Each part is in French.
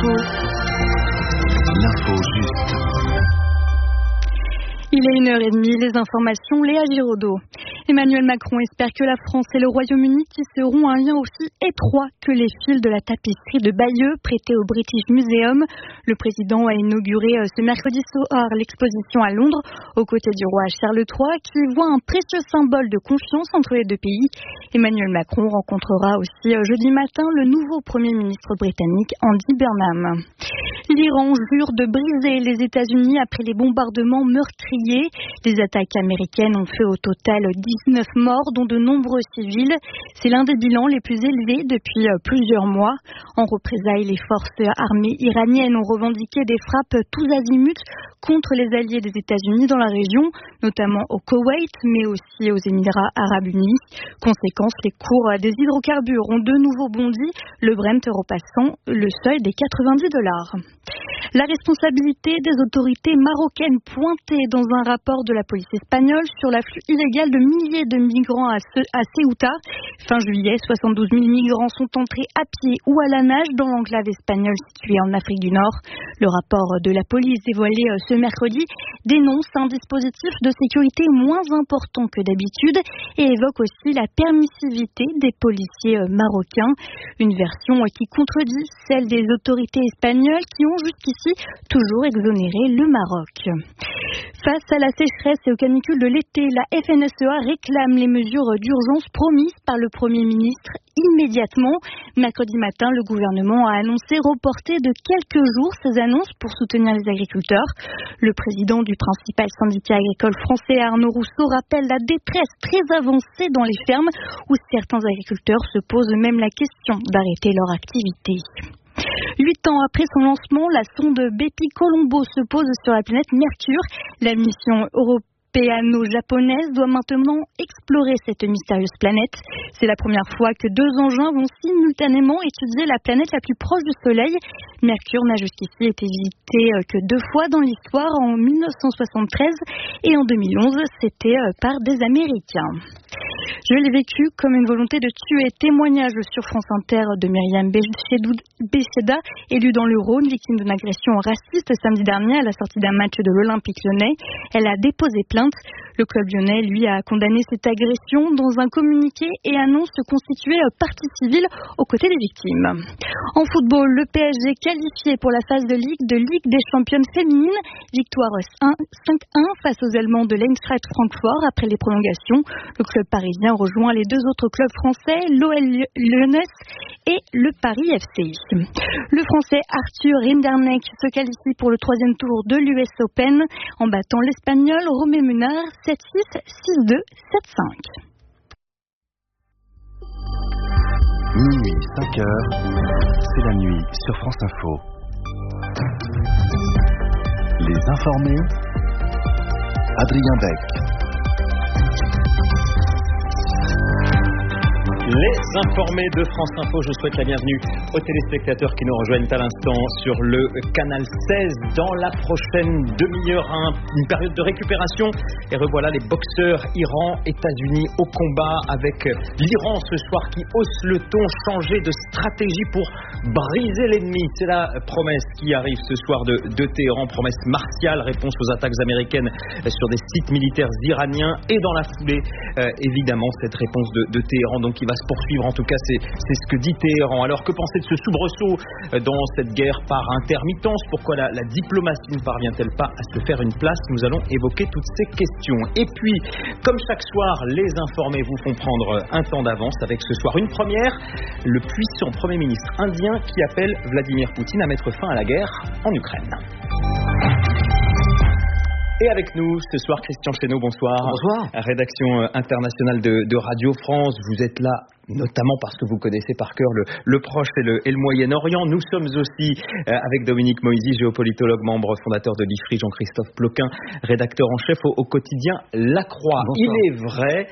Info. L'info juste. Il est 1h30, les informations, Léa Giraudot. Emmanuel Macron espère que la France et le Royaume-Uni tisseront un lien aussi étroit que les fils de la tapisserie de Bayeux prêtée au British Museum. Le président a inauguré ce mercredi soir l'exposition à Londres aux côtés du roi Charles III qui voit un précieux symbole de confiance entre les deux pays. Emmanuel Macron rencontrera aussi jeudi matin le nouveau Premier ministre britannique Andy Burnham. L'Iran jure de briser les États-Unis après les bombardements meurtriers. Les attaques américaines ont fait au total 19 morts, dont de nombreux civils. C'est l'un des bilans les plus élevés depuis plusieurs mois. En représailles, les forces armées iraniennes ont revendiqué des frappes tous azimuts contre les alliés des États-Unis dans la région, notamment au Koweït, mais aussi aux Émirats arabes unis. Conséquence, les cours des hydrocarbures ont de nouveau bondi, le Brent repassant le seuil des $90. La responsabilité des autorités marocaines pointée dans un rapport de la police espagnole sur l'afflux illégal de milliers de migrants à Ceuta. Fin juillet, 72 000 migrants sont entrés à pied ou à la nage dans l'enclave espagnole située en Afrique du Nord. Le rapport de la police dévoilé ce mercredi dénonce un dispositif de sécurité moins important que d'habitude et évoque aussi la permissivité des policiers marocains. Une version qui contredit celle des autorités espagnoles qui ont jusqu'ici toujours exonéré le Maroc. Face à la sécheresse et aux canicules de l'été, la FNSEA réclame les mesures d'urgence promises par le Premier ministre immédiatement. Mercredi matin, le gouvernement a annoncé reporter de quelques jours ces annonces pour soutenir les agriculteurs. Le président du principal syndicat agricole français, Arnaud Rousseau, rappelle la détresse très avancée dans les fermes où certains agriculteurs se posent même la question d'arrêter leur activité. 8 ans après son lancement, la sonde Bepi-Colombo se pose sur la planète Mercure. La mission européano-japonaise doit maintenant explorer cette mystérieuse planète. C'est la première fois que 2 engins vont simultanément étudier la planète la plus proche du Soleil. Mercure n'a jusqu'ici été visité que 2 fois dans l'histoire, en 1973 et en 2011, c'était par des Américains. Je l'ai vécu comme une volonté de tuer. Témoignage sur France Inter de Myriam Bécheda, élue dans le Rhône, victime d'une agression raciste samedi dernier à la sortie d'un match de l'Olympique lyonnais. Elle a déposé plainte. Le club lyonnais, lui, a condamné cette agression dans un communiqué et annonce se constituer partie civile aux côtés des victimes. En football, le PSG qualifié pour la phase de Ligue des Championnes féminines. Victoire 5-1 face aux Allemands de l'Eintracht Francfort après les prolongations. Le club parisien rejoint les 2 autres clubs français, l'OL Lyonnais et le Paris FC. Le français Arthur Rinderknecht se qualifie pour le 3e tour de l'US Open en battant l'espagnol Romain Munar 7-6, 6-2, 7-5. Minuit, 5h, c'est la nuit sur France Info. Les informés, Adrien Beck. Les informés de France Info, je souhaite la bienvenue aux téléspectateurs qui nous rejoignent à l'instant sur le canal 16. Dans la prochaine demi-heure, une période de récupération. Et revoilà les boxeurs Iran-États-Unis au combat avec l'Iran ce soir qui hausse le ton, changer de stratégie pour briser l'ennemi. C'est la promesse qui arrive ce soir de Téhéran, promesse martiale, réponse aux attaques américaines sur des sites militaires iraniens. Et dans la foulée, évidemment, cette réponse de Téhéran, donc qui va se poursuivre, en tout cas c'est ce que dit Téhéran. Alors que penser de ce soubresaut dans cette guerre par intermittence? Pourquoi la diplomatie ne parvient-elle pas à se faire une place? Nous allons évoquer toutes ces questions. Et puis, comme chaque soir, les informés vous font prendre un temps d'avance avec ce soir une première, le puissant Premier ministre indien qui appelle Vladimir Poutine à mettre fin à la guerre en Ukraine. Et avec nous ce soir, Christian Chesneau, bonsoir. Bonsoir. Rédaction internationale de Radio France. Vous êtes là notamment parce que vous connaissez par cœur le Proche et le Moyen-Orient. Nous sommes aussi avec Dominique Moisy, géopolitologue, membre fondateur de l'IFRI, Jean-Christophe Ploquin, rédacteur en chef au quotidien La Croix. Bonsoir. Il est vrai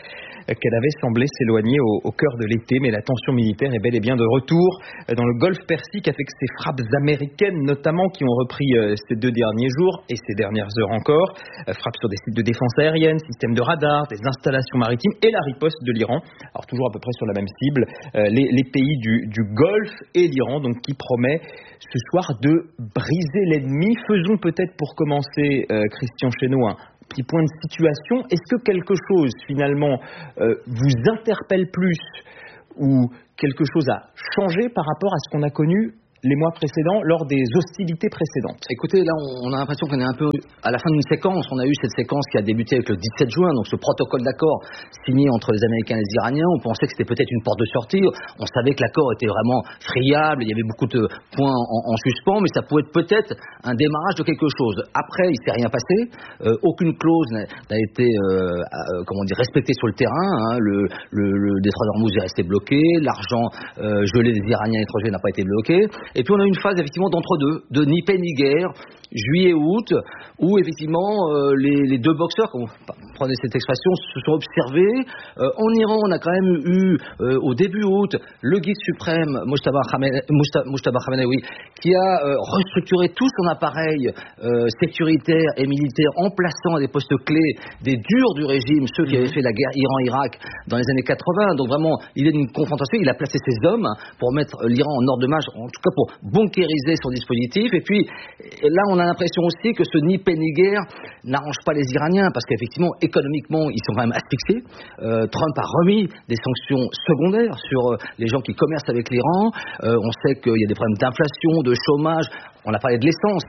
qu'elle avait semblé s'éloigner au cœur de l'été, mais la tension militaire est bel et bien de retour dans le golfe Persique avec ces frappes américaines notamment qui ont repris ces 2 derniers jours et ces dernières heures encore. Frappes sur des sites de défense aérienne, systèmes de radar, des installations maritimes et la riposte de l'Iran. Alors toujours à peu près sur la même cible, les pays du Golfe et l'Iran, donc qui promet ce soir de briser l'ennemi. Faisons peut-être pour commencer, Christian Chesneau, un petit point de situation. Est-ce que quelque chose finalement vous interpelle plus ou quelque chose a changé par rapport à ce qu'on a connu les mois précédents, lors des hostilités précédentes? Écoutez, là, on a l'impression qu'on est un peu à la fin d'une séquence. On a eu cette séquence qui a débuté avec le 17 juin, donc ce protocole d'accord signé entre les Américains et les Iraniens. On pensait que c'était peut-être une porte de sortie. On savait que l'accord était vraiment friable. Il y avait beaucoup de points en suspens, mais ça pouvait être peut-être un démarrage de quelque chose. Après, il ne s'est rien passé. Aucune clause n'a été respectée sur le terrain. Le détroit d'Ormuz est resté bloqué. L'argent gelé des Iraniens étrangers n'a pas été bloqué. Et puis on a eu une phase effectivement d'entre-deux, de ni paix ni guerre, juillet-août, où effectivement les 2 boxeurs, comme vous prenez cette expression, se sont observés. En Iran, on a quand même eu au début août le guide suprême Mojtaba Khamenei qui a restructuré tout son appareil sécuritaire et militaire en plaçant à des postes clés des durs du régime, ceux qui avaient fait la guerre Iran-Irak dans les années 80. Donc vraiment, il est d'une confrontation, il a placé ses hommes pour mettre l'Iran en ordre de marche, en tout cas pour bunkériser son dispositif. Et puis là, on a l'impression aussi que ce ni paix ni guerre n'arrange pas les Iraniens, parce qu'effectivement, économiquement, ils sont quand même asphyxiés. Trump a remis des sanctions secondaires sur les gens qui commercent avec l'Iran. On sait qu'il y a des problèmes d'inflation, de chômage. On a parlé de l'essence.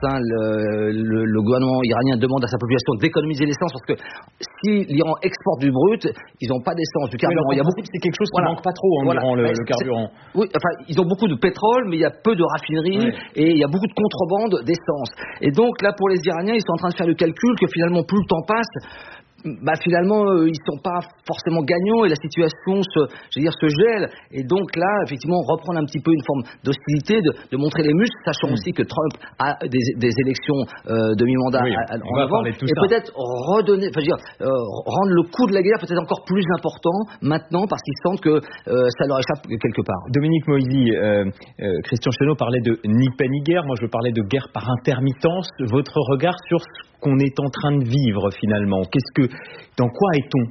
Le gouvernement iranien demande à sa population d'économiser l'essence, parce que si l'Iran exporte du brut, ils n'ont pas d'essence, du carburant. Il y a beaucoup, c'est quelque chose qui manque pas trop en Iran, le carburant. Oui, enfin, ils ont beaucoup de pétrole, mais il y a peu de raffineries et il y a beaucoup de contrebande d'essence. Et donc là, pour les Iraniens, ils sont en train de faire le calcul que finalement, plus le temps passe, finalement, ils ne sont pas forcément gagnants et la situation se gèle. Et donc là, effectivement, reprendre un petit peu une forme d'hostilité, de montrer les muscles, sachant aussi que Trump a des élections de mi-mandat en avant. Et peut-être rendre le coup de la guerre peut-être encore plus important maintenant, parce qu'ils sentent que ça leur échappe quelque part. Dominique Moïsi, Christian Chesneau parlait de ni paix ni guerre. Moi, je parlais de guerre par intermittence. Votre regard sur ce qu'on est en train de vivre finalement, dans quoi est-on?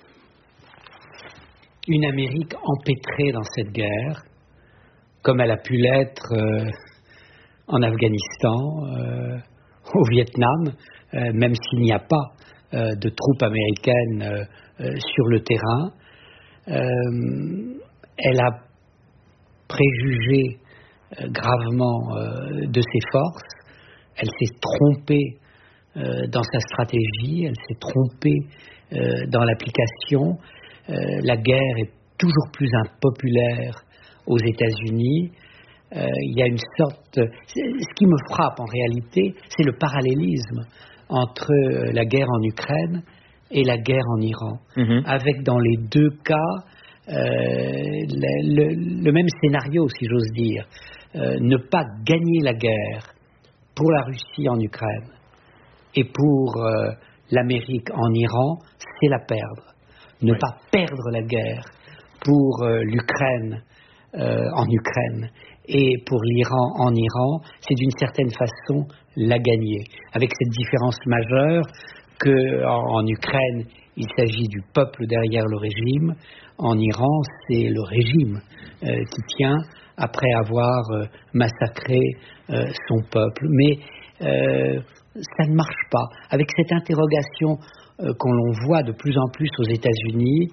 Une Amérique empêtrée dans cette guerre, comme elle a pu l'être en Afghanistan, au Vietnam, même s'il n'y a pas de troupes américaines sur le terrain. Elle a préjugé gravement de ses forces. Elle s'est trompée dans sa stratégie, elle s'est trompée dans l'application. La guerre est toujours plus impopulaire aux États-Unis. Il y a une sorte... Ce qui me frappe en réalité, c'est le parallélisme entre la guerre en Ukraine et la guerre en Iran, avec dans les 2 cas le même scénario, si j'ose dire. Ne pas gagner la guerre pour la Russie en Ukraine et pour l'Amérique en Iran, c'est la perdre. Ne pas perdre la guerre pour l'Ukraine en Ukraine et pour l'Iran en Iran, c'est d'une certaine façon la gagner. Avec cette différence majeure qu'en Ukraine, il s'agit du peuple derrière le régime. En Iran, c'est le régime qui tient après avoir massacré son peuple. Mais ça ne marche pas. Avec cette interrogation qu'on voit de plus en plus aux États-Unis,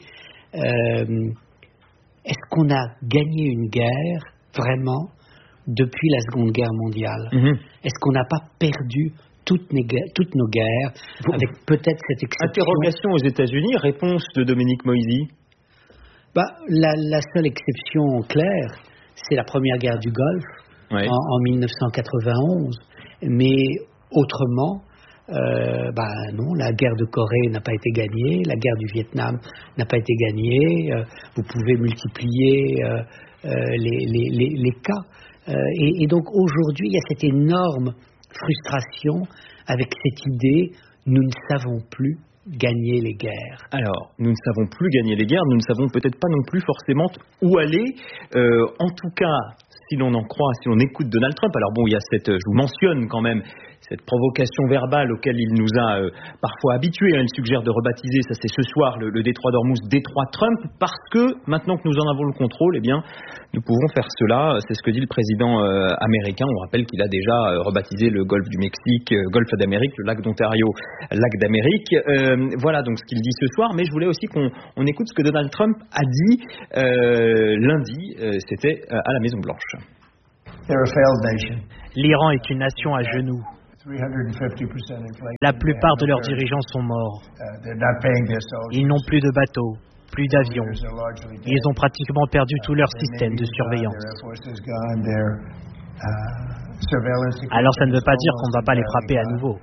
est-ce qu'on a gagné une guerre, vraiment, depuis la Seconde Guerre mondiale? Est-ce qu'on n'a pas perdu toutes nos guerres, avec peut-être cette exception? Interrogation aux États-Unis, réponse de Dominique Moïsi. La seule exception claire, c'est la première guerre du Golfe, en 1991. Mais autrement, non, la guerre de Corée n'a pas été gagnée, la guerre du Vietnam n'a pas été gagnée. Vous pouvez multiplier les cas. Et donc aujourd'hui, il y a cette énorme frustration avec cette idée, nous ne savons plus gagner les guerres. Alors, nous ne savons plus gagner les guerres, nous ne savons peut-être pas non plus forcément où aller. En tout cas, si l'on en croit, si l'on écoute Donald Trump, alors bon, il y a je vous mentionne quand même cette provocation verbale auquel il nous a parfois habitués. Il suggère de rebaptiser, ça c'est ce soir, le détroit d'Ormuz, détroit Trump, parce que maintenant que nous en avons le contrôle, eh bien, nous pouvons faire cela. C'est ce que dit le président américain. On rappelle qu'il a déjà rebaptisé le golfe du Mexique, golfe d'Amérique, le lac d'Ontario, lac d'Amérique. Voilà donc ce qu'il dit ce soir, mais je voulais aussi qu'on écoute ce que Donald Trump a dit lundi, c'était à la Maison-Blanche. L'Iran est une nation à genoux. La plupart de leurs dirigeants sont morts. Ils n'ont plus de bateaux, plus d'avions. Ils ont pratiquement perdu tout leur système de surveillance. Alors ça ne veut pas dire qu'on ne va pas les frapper à nouveau.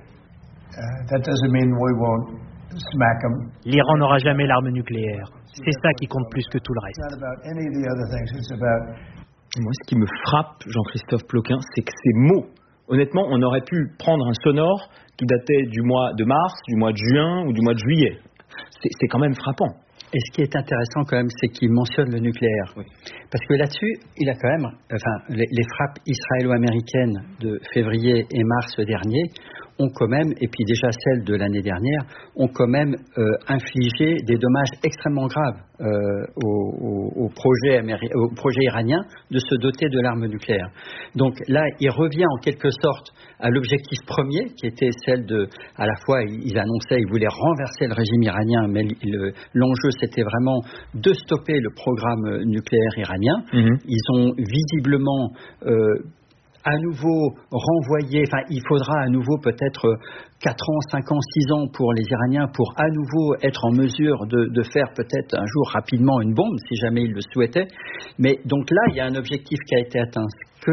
L'Iran n'aura jamais l'arme nucléaire. C'est ça qui compte plus que tout le reste. Moi, ce qui me frappe, Jean-Christophe Ploquin, c'est que ces mots, honnêtement, on aurait pu prendre un sonore qui datait du mois de mars, du mois de juin ou du mois de juillet. C'est quand même frappant. Et ce qui est intéressant quand même, c'est qu'il mentionne le nucléaire. Oui. Parce que là-dessus, il a quand même, les frappes israélo-américaines de février et mars dernier ont quand même, et puis déjà celles de l'année dernière, ont quand même infligé des dommages extrêmement graves au projet iranien de se doter de l'arme nucléaire. Donc là, il revient en quelque sorte à l'objectif premier, qui était celle de, à la fois, ils annonçaient, ils voulaient renverser le régime iranien, mais l'enjeu c'était vraiment de stopper le programme nucléaire iranien. Ils ont visiblement à nouveau renvoyer, il faudra à nouveau peut-être 4 ans, 5 ans, 6 ans pour les Iraniens pour à nouveau être en mesure de faire peut-être un jour rapidement une bombe, si jamais ils le souhaitaient. Mais donc là, il y a un objectif qui a été atteint.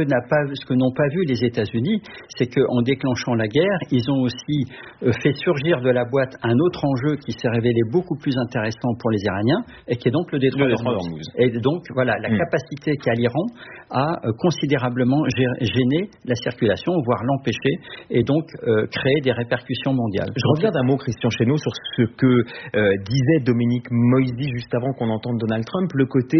Ce que n'ont pas vu les États-Unis, c'est qu'en déclenchant la guerre, ils ont aussi fait surgir de la boîte un autre enjeu qui s'est révélé beaucoup plus intéressant pour les Iraniens, et qui est donc le détroit d'Ormuz. Et donc, voilà, la capacité qu'a l'Iran à considérablement gêner la circulation, voire l'empêcher, et donc créer des répercussions mondiales. Je reviens d'un mot, Christian Chesneau, sur ce que disait Dominique Moisy juste avant qu'on entende Donald Trump, le côté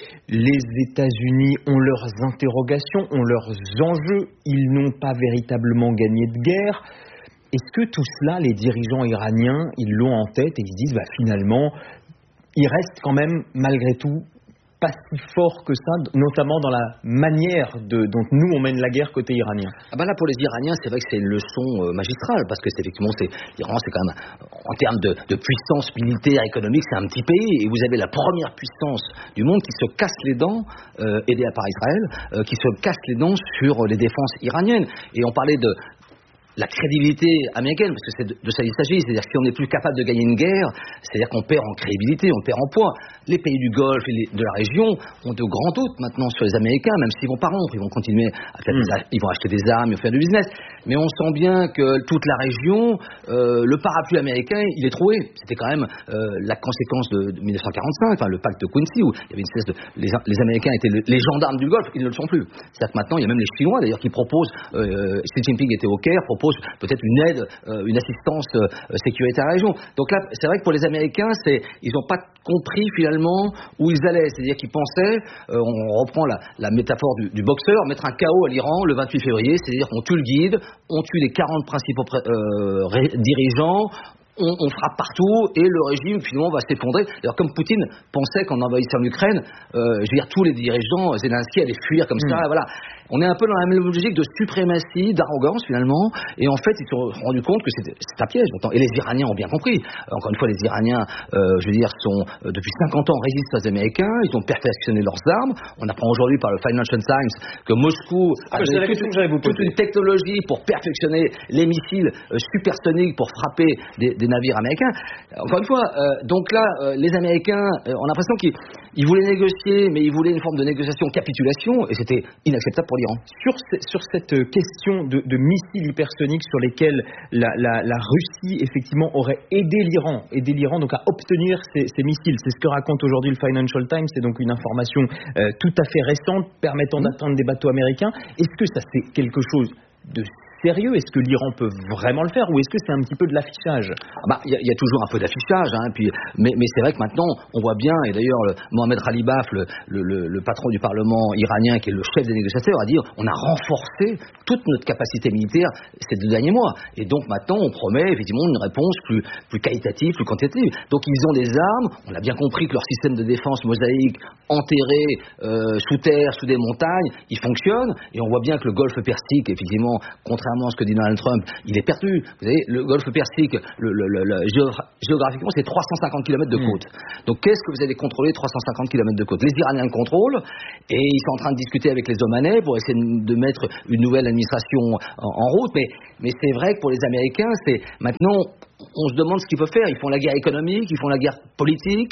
les États-Unis ont leurs interrogations, ont leurs enjeux, ils n'ont pas véritablement gagné de guerre. Est-ce que tout cela, les dirigeants iraniens, ils l'ont en tête et ils se disent finalement, ils restent quand même malgré tout pas si fort que ça, notamment dans la manière dont nous on mène la guerre côté iranien. Là pour les Iraniens, c'est vrai que c'est une leçon magistrale, parce que effectivement l'Iran c'est quand même, en termes de puissance militaire, économique, c'est un petit pays, et vous avez la première puissance du monde qui se casse les dents, aidée par Israël, qui se casse les dents sur les défenses iraniennes. Et on parlait de la crédibilité américaine, parce que c'est de ça il s'agit, c'est-à-dire que si on n'est plus capable de gagner une guerre, c'est-à-dire qu'on perd en crédibilité, on perd en poids. Les pays du Golfe et de la région ont de grands doutes maintenant sur les Américains, même s'ils vont pas rompre, ils vont continuer à faire ils vont acheter des armes, ils vont faire du business. Mais on sent bien que toute la région, le parapluie américain, il est troué. C'était quand même la conséquence de 1945, le pacte de Quincy, où il y avait une espèce de les Américains étaient les gendarmes du Golfe, ils ne le sont plus. C'est-à-dire que maintenant, il y a même les Chinois d'ailleurs qui proposent, Xi Jinping était au Caire, propose peut-être une aide, une assistance sécurité à la région. Donc là, c'est vrai que pour les Américains, ils n'ont pas compris finalement où ils allaient. C'est-à-dire qu'ils pensaient, on reprend la métaphore du boxeur, mettre un KO à l'Iran le 28 février, c'est-à-dire qu'on tue le guide, on tue les 40 principaux dirigeants, on frappe partout et le régime finalement va s'effondrer. D'ailleurs, comme Poutine pensait qu'en envahissant l'Ukraine, tous les dirigeants Zelensky allaient fuir comme ça. Voilà. On est un peu dans la même logique de suprématie, d'arrogance finalement, et en fait ils se sont rendus compte que c'est un piège. Et les Iraniens ont bien compris. Encore une fois, les Iraniens, sont depuis 50 ans résistent aux Américains, ils ont perfectionné leurs armes. On apprend aujourd'hui par le Financial Times que Moscou a toute une technologie pour perfectionner les missiles supersoniques pour frapper des navires américains. Encore une fois, donc là, les Américains, on a l'impression qu'ils voulaient négocier, mais ils voulaient une forme de négociation-capitulation, et c'était inacceptable pour l'Iran. Sur cette question de missiles hypersoniques sur lesquels la Russie effectivement aurait aidé l'Iran donc à obtenir ces missiles, c'est ce que raconte aujourd'hui le Financial Times, c'est donc une information tout à fait récente permettant d'atteindre des bateaux américains. Est-ce que ça c'est quelque chose de sérieux? Est-ce que l'Iran peut vraiment le faire ou est-ce que c'est un petit peu de l'affichage? Il y a toujours un peu d'affichage, mais c'est vrai que maintenant on voit bien, et d'ailleurs Mohamed Khalibaf, le patron du Parlement iranien, qui est le chef des négociateurs, a dit on a renforcé toute notre capacité militaire ces 2 derniers mois, et donc maintenant on promet effectivement une réponse plus qualitative, plus quantitative. Donc ils ont des armes, on a bien compris que leur système de défense mosaïque enterré sous terre, sous des montagnes, il fonctionne, et on voit bien que le golfe Persique, effectivement, contrairement à ce que dit Donald Trump, il est perdu. Vous savez, le golfe Persique, géographiquement, c'est 350 km de côte. Donc qu'est-ce que vous allez contrôler 350 km de côte? Les Iraniens le contrôlent, et ils sont en train de discuter avec les Omanais pour essayer de mettre une nouvelle administration en route, mais c'est vrai que pour les Américains, c'est maintenant, on se demande ce qu'ils peuvent faire. Ils font la guerre économique, ils font la guerre politique,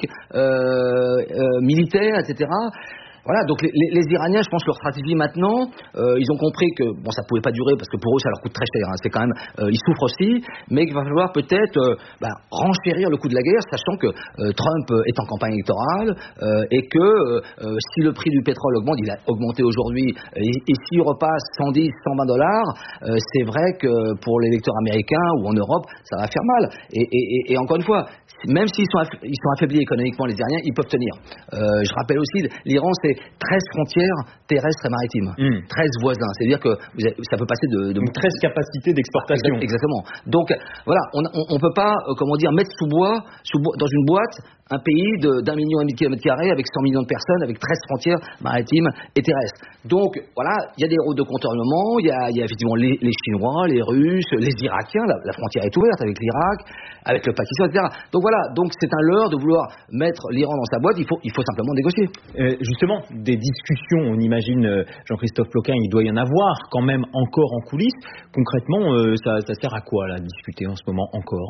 militaire, etc. Voilà, donc les Iraniens, je pense que leur stratégie maintenant, ils ont compris que ça pouvait pas durer parce que pour eux ça leur coûte très cher, c'est quand même, ils souffrent aussi, mais qu'il va falloir peut-être renchérir le coût de la guerre, sachant que Trump est en campagne électorale et que si le prix du pétrole augmente, il a augmenté aujourd'hui, et s'il repasse $110, $120, c'est vrai que pour les électeurs américains ou en Europe, ça va faire mal. Et encore une fois, même s'ils sont affaiblis économiquement, les Iraniens, ils peuvent tenir. Je rappelle aussi, l'Iran, c'est 13 frontières terrestres et maritimes, 13 voisins. C'est-à-dire que ça peut passer de 13 capacités d'exportation. Exactement. Donc voilà, on peut pas, mettre dans une boîte un pays d'1,5 million de kilomètres carrés avec 100 millions de personnes, avec 13 frontières maritimes et terrestres. Donc voilà, il y a des routes de contournement, il y a effectivement les Chinois, les Russes, les Irakiens, la frontière est ouverte avec l'Irak, avec le Pakistan, etc. Donc voilà, donc c'est un leurre de vouloir mettre l'Iran dans sa boîte, il faut simplement négocier. Justement, des discussions, on imagine, Jean-Christophe Ploquin, il doit y en avoir quand même encore en coulisses. Concrètement, ça sert à quoi là, discuter en ce moment encore?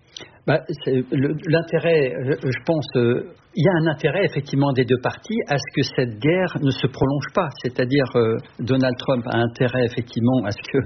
L'intérêt, je pense, il y a un intérêt effectivement des deux parties à ce que cette guerre ne se prolonge pas. C'est-à-dire, Donald Trump a intérêt effectivement à ce que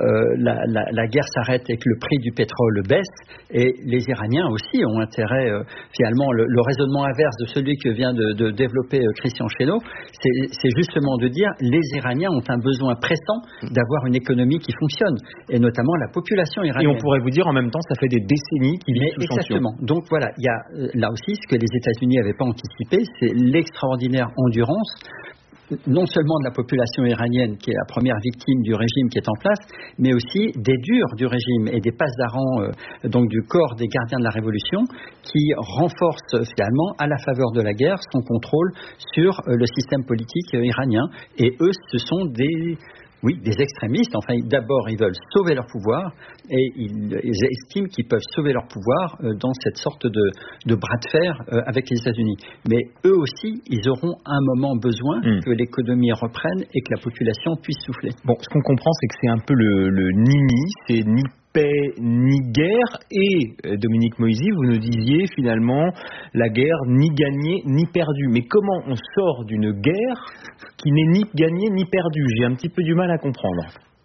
la guerre s'arrête et que le prix du pétrole baisse. Et les Iraniens aussi ont intérêt, finalement, le raisonnement inverse de celui que vient de développer Christian Chesneau, c'est justement de dire les Iraniens ont un besoin pressant d'avoir une économie qui fonctionne, et notamment la population iranienne. Et on pourrait vous dire en même temps, ça fait des décennies qu'ils vivent sous sanction. Exactement. Donc voilà, il y a là aussi ce que les États-Unis n'avaient pas anticipé, c'est l'extraordinaire endurance, non seulement de la population iranienne qui est la première victime du régime qui est en place, mais aussi des durs du régime et des passedarans donc du corps des gardiens de la révolution qui renforcent finalement à la faveur de la guerre son contrôle sur le système politique iranien. Et eux, ce sont des extrémistes. Enfin, d'abord, ils veulent sauver leur pouvoir et ils estiment qu'ils peuvent sauver leur pouvoir dans cette sorte de bras de fer avec les États-Unis. Mais eux aussi, ils auront un moment besoin que l'économie reprenne et que la population puisse souffler. Bon, ce qu'on comprend, c'est que c'est un peu le ni-ni, c'est ni paix ni guerre, et Dominique Moïsi, vous nous disiez finalement la guerre ni gagnée ni perdue. Mais comment on sort d'une guerre qui n'est ni gagnée ni perdue? J'ai un petit peu du mal à comprendre.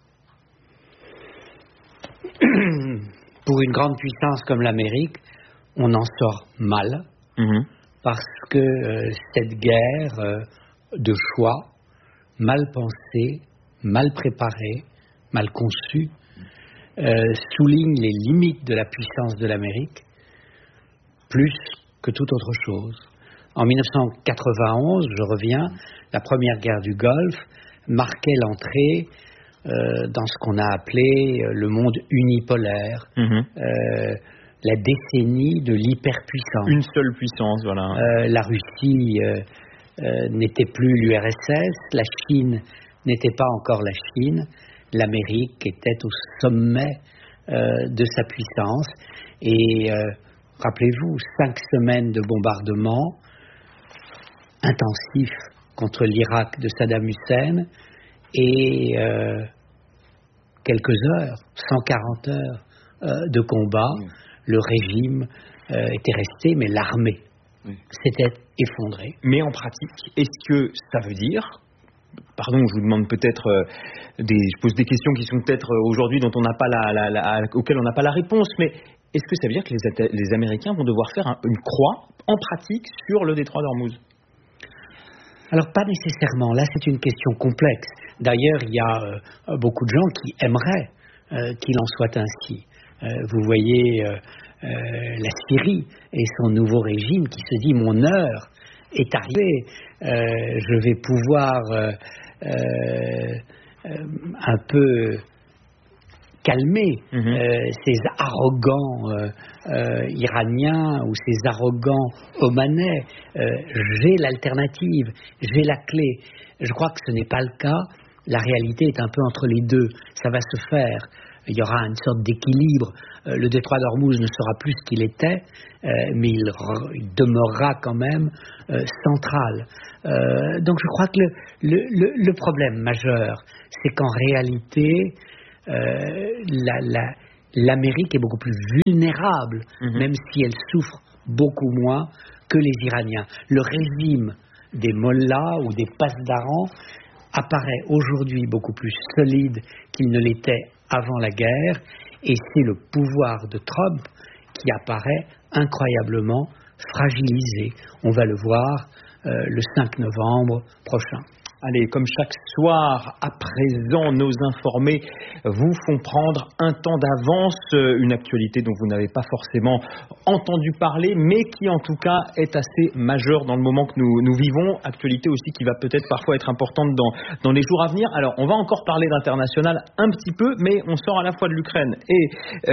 Pour une grande puissance comme l'Amérique, on en sort mal, parce que cette guerre de choix, mal pensée, mal préparée, mal conçue, souligne les limites de la puissance de l'Amérique plus que toute autre chose. En 1991, je reviens, la première guerre du Golfe marquait l'entrée dans ce qu'on a appelé le monde unipolaire, la décennie de l'hyperpuissance. Une seule puissance, voilà. La Russie n'était plus l'URSS, la Chine n'était pas encore la Chine, l'Amérique était au sommet de sa puissance. Et rappelez-vous, 5 semaines de bombardement intensif contre l'Irak de Saddam Hussein et quelques heures, 140 heures de combat. Le régime était resté, mais l'armée s'était effondrée. Mais en pratique, est-ce que ça veut dire... Pardon, je vous demande peut-être je pose des questions qui sont peut-être aujourd'hui dont on n'a pas auxquelles on n'a pas la réponse, mais est-ce que ça veut dire que les Américains vont devoir faire une croix en pratique sur le détroit d'Ormuz? Alors pas nécessairement, là c'est une question complexe. D'ailleurs, il y a beaucoup de gens qui aimeraient qu'il en soit ainsi. Vous voyez la Syrie et son nouveau régime qui se dit mon heure est arrivée, je vais pouvoir un peu calmer ces arrogants iraniens ou ces arrogants omanais. J'ai l'alternative, j'ai la clé. Je crois que ce n'est pas le cas. La réalité est un peu entre les deux. Ça va se faire. Il y aura une sorte d'équilibre. Le détroit d'Ormuz ne sera plus ce qu'il était, mais il demeurera quand même central. Donc je crois que le problème majeur, c'est qu'en réalité, l'Amérique est beaucoup plus vulnérable, même si elle souffre beaucoup moins que les Iraniens. Le régime des mollahs ou des pasdarans apparaît aujourd'hui beaucoup plus solide qu'il ne l'était avant la guerre, et c'est le pouvoir de Trump qui apparaît incroyablement fragilisé. On va le voir le 5 novembre prochain. Allez, comme chaque soir, à présent, nos informés vous font prendre un temps d'avance, une actualité dont vous n'avez pas forcément entendu parler, mais qui en tout cas est assez majeure dans le moment que nous vivons. Actualité aussi qui va peut-être parfois être importante dans les jours à venir. Alors, on va encore parler d'international un petit peu, mais on sort à la fois de l'Ukraine et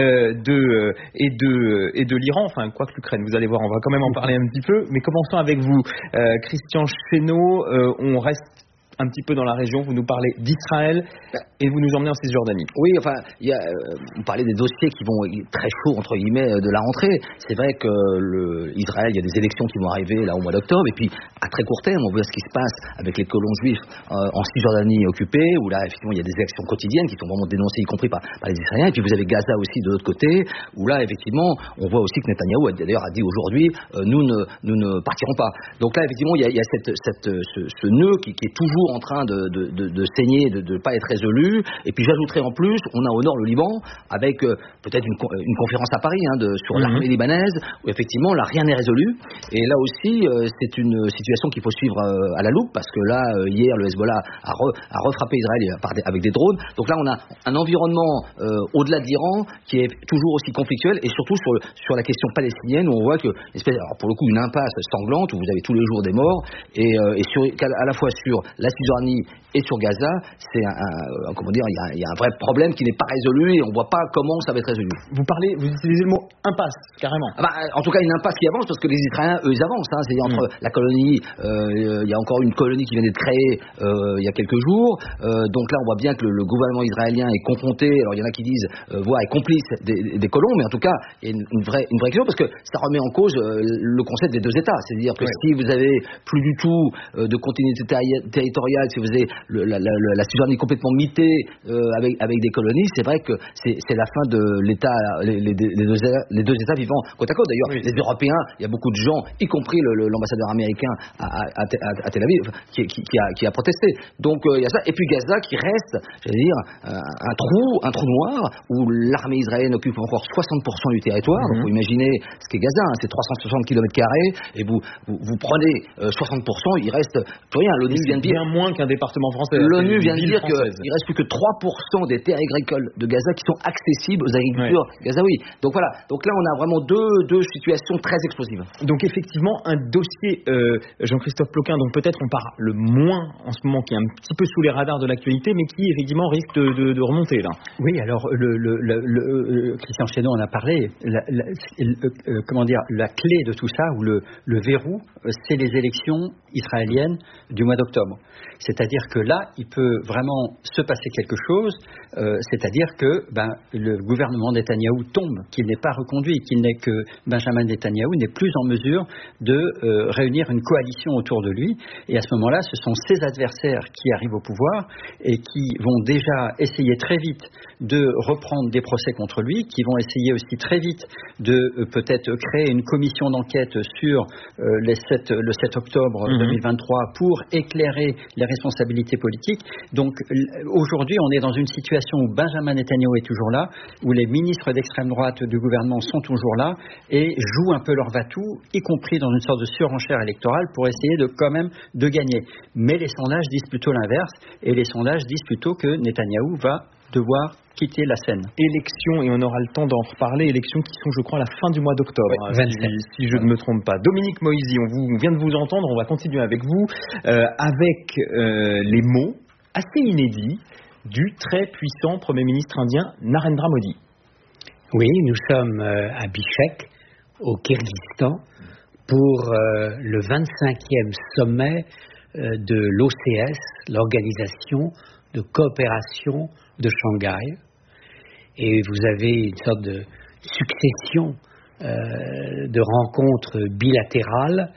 de l'Iran. Enfin, quoi que l'Ukraine, vous allez voir, on va quand même en parler un petit peu. Mais commençons avec vous, Christian Chesneau. On reste un petit peu dans la région, vous nous parlez d'Israël et vous nous emmenez en Cisjordanie. Oui, enfin, vous parlez des dossiers qui vont très chauds, entre guillemets, de la rentrée. C'est vrai que Israël, il y a des élections qui vont arriver là au mois d'octobre, et puis à très court terme, on voit ce qui se passe avec les colons juifs en Cisjordanie occupée, où là, effectivement, il y a des actions quotidiennes qui sont vraiment dénoncées, y compris par les Israéliens. Et puis vous avez Gaza aussi de l'autre côté, où là, effectivement, on voit aussi que Netanyahou d'ailleurs a dit aujourd'hui, nous ne partirons pas. Donc là, effectivement, il y a ce nœud qui est toujours en train de saigner, de ne pas être résolu. Et puis j'ajouterais en plus, on a au nord le Liban, avec peut-être une conférence à Paris sur l'armée libanaise, où effectivement là rien n'est résolu. Et là aussi, c'est une situation qu'il faut suivre à la loupe, parce que là, hier, le Hezbollah a refrappé Israël avec des drones. Donc là, on a un environnement au-delà de l'Iran qui est toujours aussi conflictuel, et surtout sur la question palestinienne, où on voit que, alors pour le coup, une impasse sanglante, où vous avez tous les jours des morts, et à la fois sur la Cisjordanie et sur Gaza, c'est il y a un vrai problème qui n'est pas résolu, et on ne voit pas comment ça va être résolu. Vous utilisez le mot impasse, carrément. En tout cas, une impasse qui avance, parce que les Israéliens, eux, ils avancent. C'est-à-dire entre la colonie, il y a encore une colonie qui vient d'être créée il y a quelques jours. Donc là, on voit bien que le gouvernement israélien est confronté. Alors il y en a qui disent, voire est complice des colons, mais en tout cas, il y a une vraie question, parce que ça remet en cause le concept des deux États. C'est-à-dire que si vous avez plus du tout de continuité territoriale, si vous avez la Cisjordanie complètement mitée avec des colonies, c'est vrai que c'est la fin de l'État, les deux États vivant côte à côte. D'ailleurs, les Européens, il y a beaucoup de gens, y compris l'ambassadeur américain à Tel Aviv, qui a protesté. Donc il y a ça. Et puis Gaza qui reste, j'allais dire, un trou noir où l'armée israélienne occupe encore 60% du territoire. Donc vous imaginez ce qu'est Gaza, c'est 360 km², et vous prenez 60%, il reste plus rien. L'ONU vient de dire bien moins qu'un département français. L'ONU vient de dire qu'il reste plus que 3% des terres agricoles de Gaza qui sont accessibles aux agriculteurs gazaouis. Donc voilà. Donc là, on a vraiment deux situations très explosives. Donc effectivement, un dossier, Jean-Christophe Ploquin, dont peut-être on parle le moins en ce moment, qui est un petit peu sous les radars de l'actualité, mais qui effectivement risque de remonter là. Oui, alors Christian Chesneau en a parlé. La clé de tout ça, ou le verrou, c'est les élections israéliennes du mois d'octobre. C'est-à-dire que là, il peut vraiment se passer quelque chose, c'est-à-dire que le gouvernement Netanyahou tombe, qu'il n'est pas reconduit, que Benjamin Netanyahou n'est plus en mesure de réunir une coalition autour de lui. Et à ce moment-là, ce sont ses adversaires qui arrivent au pouvoir et qui vont déjà essayer très vite de reprendre des procès contre lui, qui vont essayer aussi très vite de peut-être créer une commission d'enquête sur le 7 octobre 2023 pour éclairer les responsabilités politiques. Donc aujourd'hui, on est dans une situation où Benjamin Netanyahou est toujours là, où les ministres d'extrême droite du gouvernement sont toujours là et jouent un peu leur va-tout, y compris dans une sorte de surenchère électorale pour essayer quand même de gagner. Mais les sondages disent plutôt l'inverse, et les sondages disent plutôt que Netanyahou va devoir quitter la scène. Élections, et on aura le temps d'en reparler, élections qui sont, je crois, à la fin du mois d'octobre, si je ne me trompe pas. Dominique Moïsi, on vient de vous entendre, on va continuer avec vous, avec les mots assez inédits du très puissant Premier ministre indien Narendra Modi. Oui, nous sommes à Bishkek, au Kirghizistan, pour le 25e sommet de l'OCS, l'Organisation de coopération de Shanghai. Et vous avez une sorte de succession de rencontres bilatérales.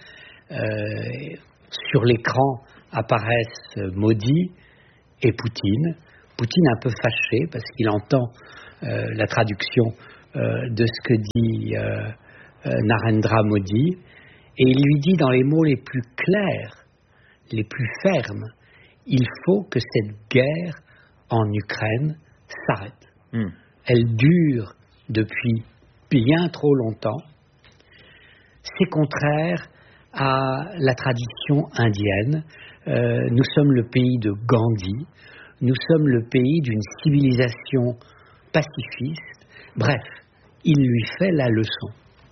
Sur l'écran apparaissent Modi et Poutine. Poutine un peu fâché parce qu'il entend la traduction de ce que dit Narendra Modi, et il lui dit dans les mots les plus clairs, les plus fermes, il faut que cette guerre en Ukraine s'arrête. Elle dure depuis bien trop longtemps. C'est contraire à la tradition indienne. Nous sommes le pays de Gandhi. Nous sommes le pays d'une civilisation pacifiste. Bref, il lui fait la leçon.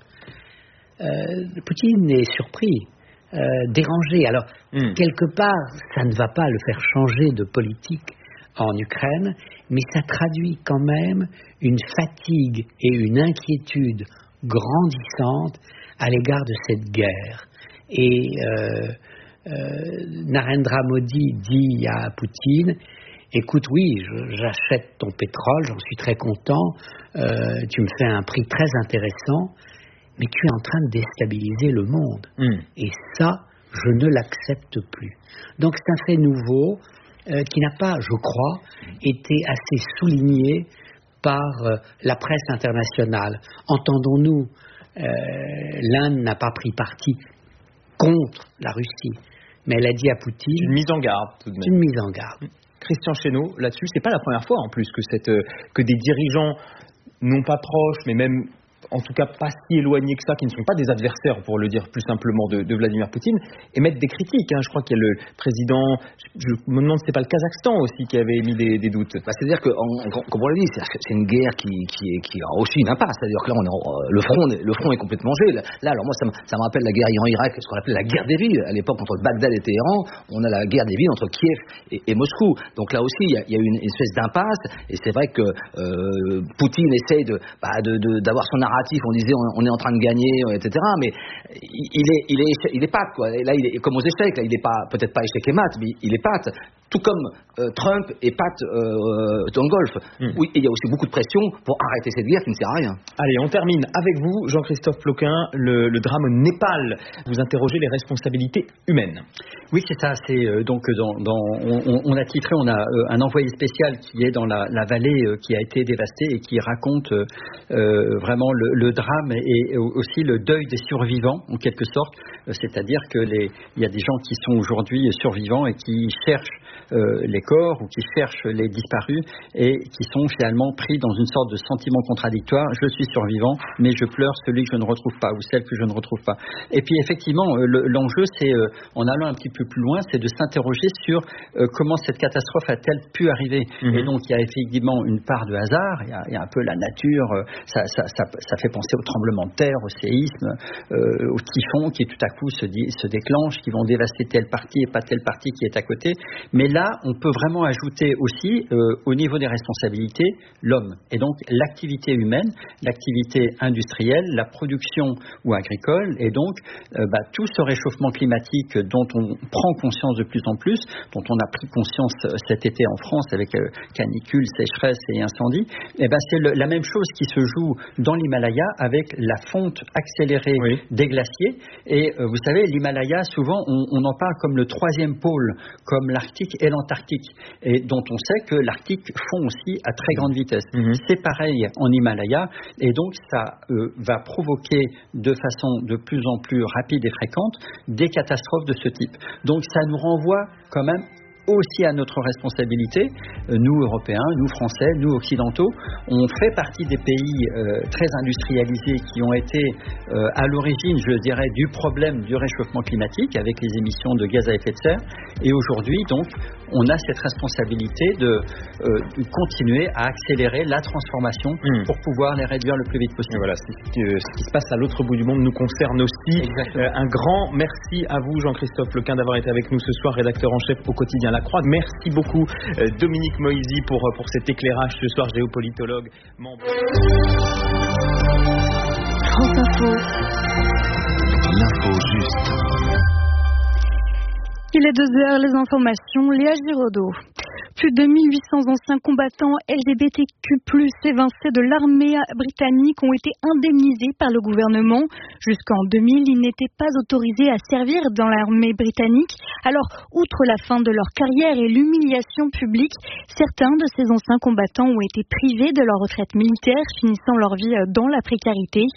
Poutine est surpris, dérangé. Alors, quelque part, ça ne va pas le faire changer de politique en Ukraine, mais ça traduit quand même une fatigue et une inquiétude grandissante à l'égard de cette guerre. Et Narendra Modi dit à Poutine, écoute, oui, j'achète ton pétrole, j'en suis très content, tu me fais un prix très intéressant, mais tu es en train de déstabiliser le monde. Et ça, je ne l'accepte plus. Donc c'est un fait nouveau qui n'a pas, je crois, été assez souligné par la presse internationale. Entendons-nous, l'Inde n'a pas pris parti contre la Russie, mais elle a dit à Poutine... Une mise en garde, tout de même. Une mise en garde. Christian Chesneau, là-dessus, c'est pas la première fois en plus que des dirigeants, non pas proches, mais même en tout cas pas si éloignés que ça, qui ne sont pas des adversaires, pour le dire plus simplement, de Vladimir Poutine, émettent des critiques. Je crois qu'il y a le président, je me demande si c'est pas le Kazakhstan aussi qui avait émis des doutes. C'est-à-dire que, comme on l'a dit, c'est une guerre qui a aussi une impasse. C'est-à-dire que là, le front est complètement gelé. Là, alors moi, ça me rappelle la guerre Iran-Irak, ce qu'on appelait la guerre des villes. À l'époque, entre Bagdad et Téhéran, on a la guerre des villes entre Kiev et Moscou. Donc là aussi, il y a eu une espèce d'impasse. Et c'est vrai que Poutine essaye d'avoir son narratif. On disait on est en train de gagner, etc. Mais il est pâte, quoi. Et là, il est comme aux échecs. Là, il est pas, peut-être pas échec et mat, mais il est pâte. Tout comme Trump est pâte dans le golf. Oui, et il y a aussi beaucoup de pression pour arrêter cette guerre qui ne sert à rien. Allez, on termine avec vous, Jean-Christophe Ploquin, le drame au Népal. Vous interrogez les responsabilités humaines. Oui, c'est ça. C'est donc on a titré, on a un envoyé spécial qui est dans la vallée qui a été dévastée et qui raconte vraiment le drame et aussi le deuil des survivants en quelque sorte. C'est-à-dire que il y a des gens qui sont aujourd'hui survivants et qui cherchent les corps ou qui cherchent les disparus et qui sont finalement pris dans une sorte de sentiment contradictoire. Je suis survivant, mais je pleure celui que je ne retrouve pas ou celle que je ne retrouve pas. Et puis effectivement, l'enjeu, c'est, en allant un petit peu plus loin, c'est de s'interroger sur comment cette catastrophe a-t-elle pu arriver. Et donc il y a effectivement une part de hasard, il y a un peu la nature, ça fait penser au tremblement de terre, au séisme, au typhon qui tout à coup se déclenche, qui vont dévaster telle partie et pas telle partie qui est à côté. Mais là, on peut vraiment ajouter aussi, au niveau des responsabilités, l'homme. Et donc, l'activité humaine, l'activité industrielle, la production ou agricole, et donc, tout ce réchauffement climatique dont on prend conscience de plus en plus, dont on a pris conscience cet été en France avec canicule, sécheresse et incendie, c'est la même chose qui se joue dans l'Himalaya avec la fonte accélérée des glaciers. Et vous savez, l'Himalaya, souvent, on en parle comme le troisième pôle, comme l'Arctique et l'Antarctique, et dont on sait que l'Arctique fond aussi à très grande vitesse. C'est pareil en Himalaya, et donc ça va provoquer de façon de plus en plus rapide et fréquente des catastrophes de ce type. Donc ça nous renvoie quand même aussi à notre responsabilité, nous Européens, nous Français, nous Occidentaux. On fait partie des pays très industrialisés qui ont été à l'origine, je dirais, du problème du réchauffement climatique avec les émissions de gaz à effet de serre. Et aujourd'hui, donc, on a cette responsabilité continuer à accélérer la transformation pour pouvoir les réduire le plus vite possible. Et voilà, ce qui se passe à l'autre bout du monde nous concerne aussi. Un grand merci à vous, Jean-Christophe Lequin, d'avoir été avec nous ce soir, rédacteur en chef au quotidien La Croix. Merci beaucoup, Dominique Moisy, pour cet éclairage ce soir, géopolitologue, membre. France Info. L'info juste. Il est 2h, les informations, Léa Giraudot. Plus de 1800 anciens combattants LGBTQ+, évincés de l'armée britannique ont été indemnisés par le gouvernement. Jusqu'en 2000, ils n'étaient pas autorisés à servir dans l'armée britannique. Alors, outre la fin de leur carrière et l'humiliation publique, certains de ces anciens combattants ont été privés de leur retraite militaire, finissant leur vie dans la précarité.